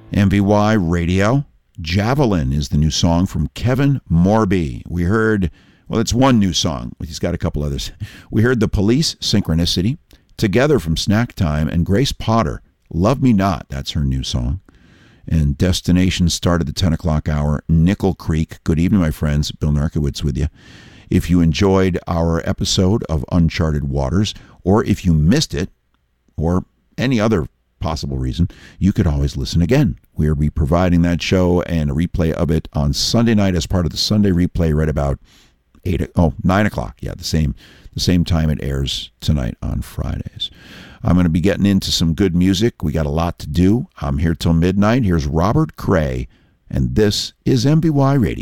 MVY Radio. Javelin is the new song from Kevin Morby. We heard, well, it's one new song. He's got a couple others. We heard The Police, Synchronicity, Together from Snack Time, and Grace Potter, Love Me Not. That's her new song. And Destination started the 10 o'clock hour, Nickel Creek. Good evening, my friends. Bill Narkowitz with you. If you enjoyed our episode of Uncharted Waters, or if you missed it, or any other possible reason, you could always listen again. We'll be providing that show and a replay of it on Sunday night as part of the Sunday replay right about 9 o'clock. Yeah, the same time it airs tonight on Fridays. I'm going to be getting into some good music. We got a lot to do. I'm here till midnight. Here's Robert Cray, and this is MBY Radio.